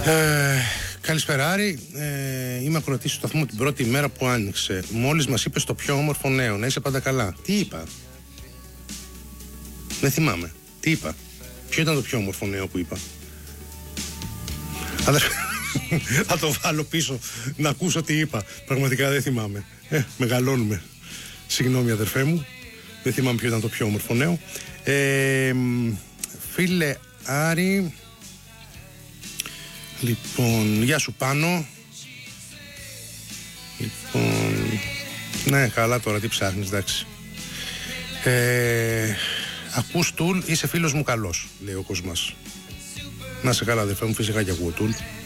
Καλησπέρα Άρη, είμαι ακροατής του σταθμού την πρώτη μέρα που άνοιξε. Μόλις μας είπες το πιο όμορφο νέο, να είσαι πάντα καλά. Τι είπα? Δεν θυμάμαι. Τι είπα? Ποιο ήταν το πιο όμορφο νέο που είπα? Θα το βάλω πίσω να ακούσω τι είπα. Πραγματικά δεν θυμάμαι. Μεγαλώνουμε. Συγγνώμη αδερφέ μου. Δεν θυμάμαι ποιο ήταν το πιο όμορφο νέο. Φίλε Άρη, λοιπόν, γεια σου Πάνο. Λοιπόν, ναι, καλά τώρα, τι ψάχνεις, εντάξει. Ακούς Τουλ, είσαι φίλος μου καλός, λέει ο Κοσμάς. Να σε καλά αδερφέ μου, φυσικά και ακούω Τουλ.